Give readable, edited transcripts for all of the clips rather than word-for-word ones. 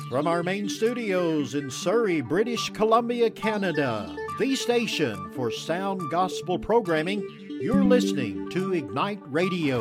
From our main studios in Surrey, British Columbia, Canada, the station for sound gospel programming, you're listening to Ignite Radio.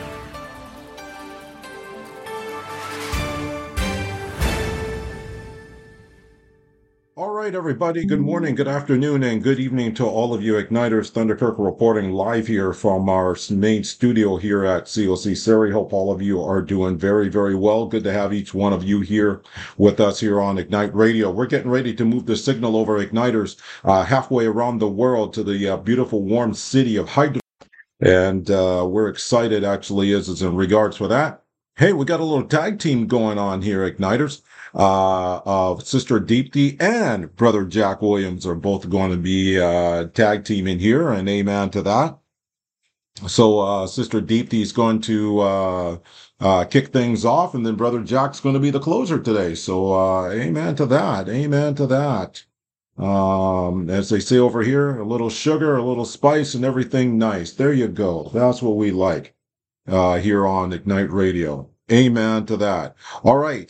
All right, everybody. Good morning, good afternoon, and good evening to all of you Igniters. Thunderkirk reporting live here from our main studio here at COC Surrey. Hope all of you are doing very, very well. Good to have each one of you here with us here on Ignite Radio. We're getting ready to move the signal over Igniters halfway around the world to the beautiful, warm city of Heidelberg. And we're excited, actually, as in regards for that. Hey, we got a little tag team going on here, Igniters. Of Sister Deepti and Brother Jack Williams are both going to be tag teaming here, and amen to that. So Sister Deepti is going to kick things off, and then Brother Jack's going to be the closer today. So amen to that. Amen to that. As they say over here, a little sugar, a little spice, and everything nice. There you go. That's what we like here on Ignite Radio. Amen to that. All right.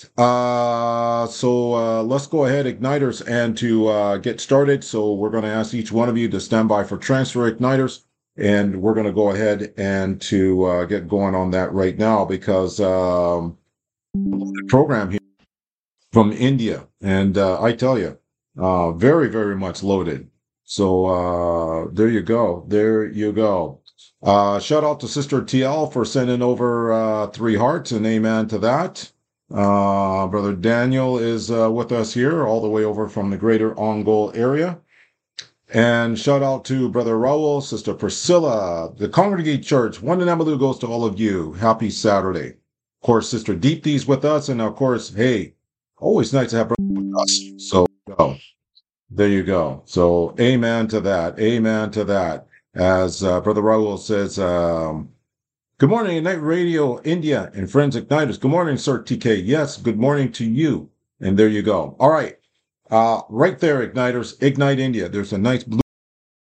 So let's go ahead, Igniters, and to get started. So we're going to ask each one of you to stand by for transfer, Igniters, and we're going to go ahead and to get going on that right now because the program here from India, and I tell you, very, very much loaded. So there you go. There you go. Shout out to Sister TL for sending over 3 hearts, and amen to that. Brother Daniel is with us here all the way over from the greater Ongole area. And shout out to Brother Raul, Sister Priscilla, the Congregate Church. One and Amalou goes to all of you. Happy Saturday. Of course, Sister Deepti's with us, and of course, hey, always nice to have Brother with us. So there you go. So amen to that. Amen to that. As Brother Raul says, good morning, Ignite Radio India and Friends Igniters. Good morning, Sir TK. Yes, good morning to you. And there you go. All right. Right there, Igniters, Ignite India. There's a nice blue